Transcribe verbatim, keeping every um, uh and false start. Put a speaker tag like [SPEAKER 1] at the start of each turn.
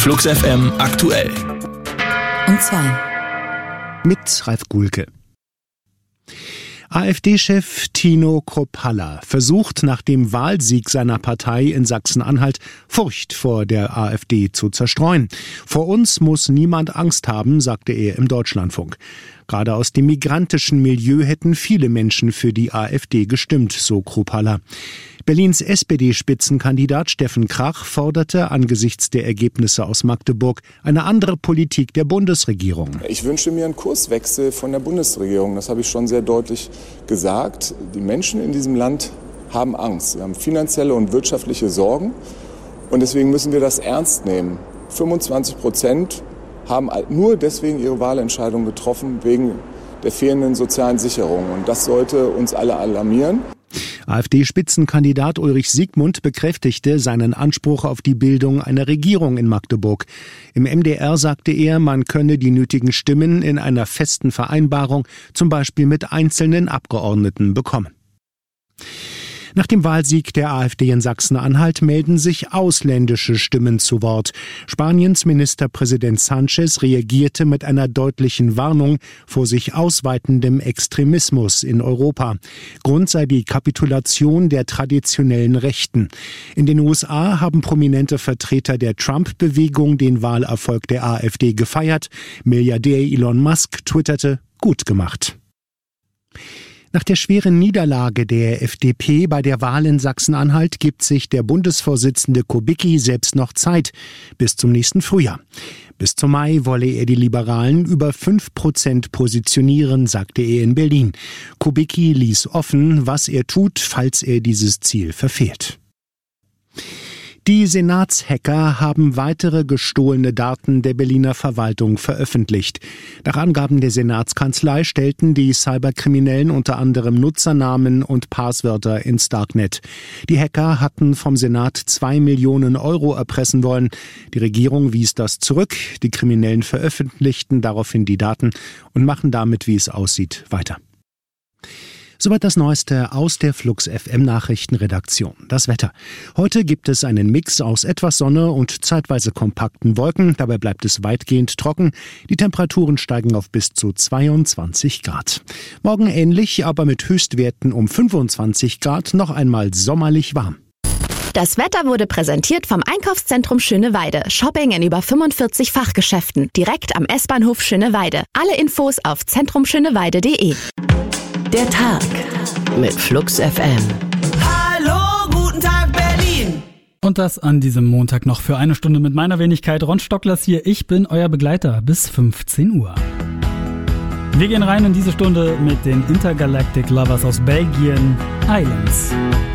[SPEAKER 1] Flux F M aktuell.
[SPEAKER 2] Um zwei.
[SPEAKER 3] Mit Ralf Gulke. AfD-Chef Tino Kruppalla versucht nach dem Wahlsieg seiner Partei in Sachsen-Anhalt Furcht vor der AfD zu zerstreuen. Vor uns muss niemand Angst haben, sagte er im Deutschlandfunk. Gerade aus dem migrantischen Milieu hätten viele Menschen für die AfD gestimmt, so Kruppalla. Berlins S P D-Spitzenkandidat Steffen Krach forderte angesichts der Ergebnisse aus Magdeburg eine andere Politik der Bundesregierung.
[SPEAKER 4] Ich wünsche mir einen Kurswechsel von der Bundesregierung. Das habe ich schon sehr deutlich gesagt. Die Menschen in diesem Land haben Angst. Sie haben finanzielle und wirtschaftliche Sorgen. Und deswegen müssen wir das ernst nehmen. fünfundzwanzig Prozent haben nur deswegen ihre Wahlentscheidung getroffen, wegen der fehlenden sozialen Sicherung. Und das sollte uns alle alarmieren.
[SPEAKER 3] AfD-Spitzenkandidat Ulrich Siegmund bekräftigte seinen Anspruch auf die Bildung einer Regierung in Magdeburg. Im M D R sagte er, man könne die nötigen Stimmen in einer festen Vereinbarung, zum Beispiel mit einzelnen Abgeordneten, bekommen. Nach dem Wahlsieg der AfD in Sachsen-Anhalt melden sich ausländische Stimmen zu Wort. Spaniens Ministerpräsident Sánchez reagierte mit einer deutlichen Warnung vor sich ausweitendem Extremismus in Europa. Grund sei die Kapitulation der traditionellen Rechten. In den U S A haben prominente Vertreter der Trump-Bewegung den Wahlerfolg der AfD gefeiert. Milliardär Elon Musk twitterte: gut gemacht. Nach der schweren Niederlage der F D P bei der Wahl in Sachsen-Anhalt gibt sich der Bundesvorsitzende Kubicki selbst noch Zeit bis zum nächsten Frühjahr. Bis zum Mai wolle er die Liberalen über fünf Prozent positionieren, sagte er in Berlin. Kubicki ließ offen, was er tut, falls er dieses Ziel verfehlt. Die Senatshacker haben weitere gestohlene Daten der Berliner Verwaltung veröffentlicht. Nach Angaben der Senatskanzlei stellten die Cyberkriminellen unter anderem Nutzernamen und Passwörter ins Darknet. Die Hacker hatten vom Senat zwei Millionen Euro erpressen wollen. Die Regierung wies das zurück. Die Kriminellen veröffentlichten daraufhin die Daten und machen damit, wie es aussieht, weiter. Soweit das Neueste aus der Flux F M Nachrichtenredaktion. Das Wetter. Heute gibt es einen Mix aus etwas Sonne und zeitweise kompakten Wolken. Dabei bleibt es weitgehend trocken. Die Temperaturen steigen auf bis zu zweiundzwanzig Grad. Morgen ähnlich, aber mit Höchstwerten um fünfundzwanzig Grad noch einmal sommerlich warm.
[SPEAKER 5] Das Wetter wurde präsentiert vom Einkaufszentrum Schöneweide. Shopping in über fünfundvierzig Fachgeschäften. Direkt am S-Bahnhof Schöneweide. Alle Infos auf zentrumschöneweide punkt de.
[SPEAKER 2] Der Tag mit Flux F M.
[SPEAKER 6] Hallo, guten Tag Berlin.
[SPEAKER 7] Und das an diesem Montag noch für eine Stunde mit meiner Wenigkeit. Ron Stocklers hier, ich bin euer Begleiter bis fünfzehn Uhr. Wir gehen rein in diese Stunde mit den Intergalactic Lovers aus Belgien, Islands.